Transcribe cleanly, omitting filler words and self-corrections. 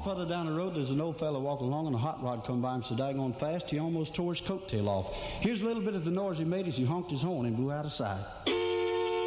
further down the road, there's an old fella walking along, and a hot rod come by him so daggone fast, he almost tore his coat tail off. Here's a little bit of the noise he made as he honked his horn and blew out of sight.